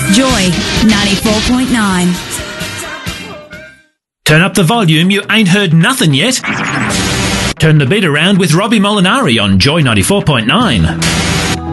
Joy 94.9. Turn up the volume, you ain't heard nothing yet. Turn the beat around with Robbie Molinari on Joy 94.9.